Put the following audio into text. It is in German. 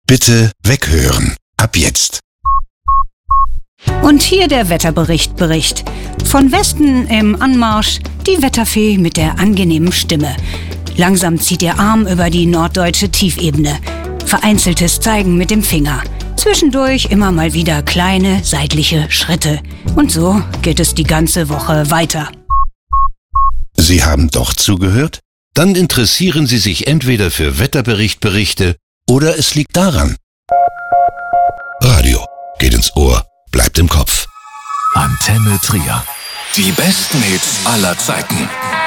Bitte weghören. Ab jetzt. Und hier der Wetterbericht. Von Westen im Anmarsch die Wetterfee mit der angenehmen Stimme. Langsam zieht ihr Arm über die norddeutsche Tiefebene. Vereinzeltes Zeigen mit dem Finger. Zwischendurch immer mal wieder kleine seitliche Schritte. Und so geht es die ganze Woche weiter. Sie haben doch zugehört? Dann interessieren Sie sich entweder für Wetterberichte oder es liegt daran. Radio geht ins Ohr, bleibt im Kopf. Antenne Trier. Die besten Hits aller Zeiten.